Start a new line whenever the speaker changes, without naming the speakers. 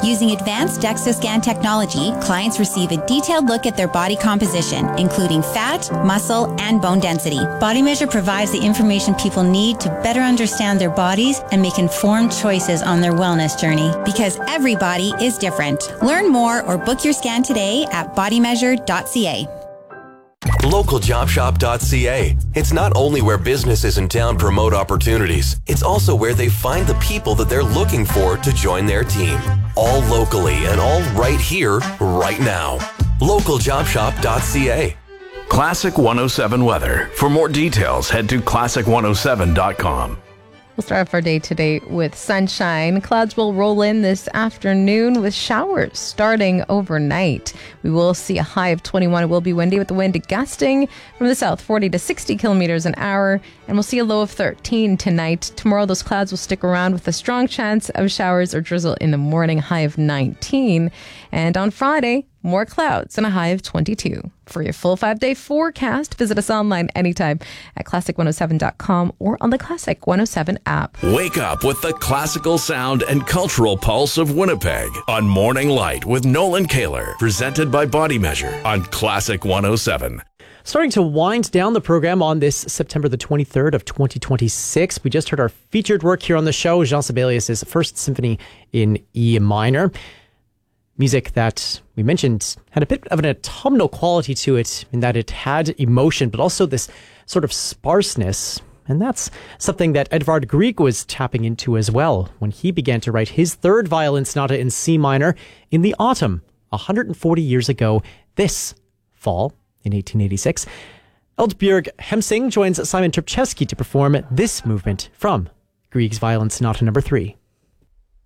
Using advanced DEXA scan technology, clients receive a detailed look at their body composition, including fat, muscle, and bone density. Body Measure provides the information people need to better understand their bodies and make informed choices on their wellness journey. Because every body is different. Learn more or book your scan today at bodymeasure.ca.
LocalJobShop.ca. It's not only where businesses in town promote opportunities, it's also where they find the people that they're looking for to join their team. All locally and all right here, right now. LocalJobShop.ca.
Classic 107 weather. For more details, head to classic107.com.
We'll start off our day today with sunshine. Clouds will roll in this afternoon with showers starting overnight. We will see a high of 21. It will be windy with the wind gusting from the south 40 to 60 kilometers an hour. And we'll see a low of 13 tonight. Tomorrow, those clouds will stick around with a strong chance of showers or drizzle in the morning, high of 19. And on Friday, more clouds and a high of 22. For your full 5-day forecast, visit us online anytime at classic107.com or on the Classic 107 app.
Wake up with the classical sound and cultural pulse of Winnipeg on Morning Light with Nolan Kaler, presented by Body Measure on Classic 107.
Starting to wind down the program on this September the 23rd of 2026. We just heard our featured work here on the show, Jean Sibelius' First Symphony in E minor. Music that we mentioned had a bit of an autumnal quality to it in that it had emotion, but also this sort of sparseness. And that's something that Edvard Grieg was tapping into as well when he began to write his third violin sonata in C minor in the autumn, 140 years ago, this fall in 1886. Eldbjørg Hemsing joins Simon Trpceski to perform this movement from Grieg's Violin Sonata No. 3.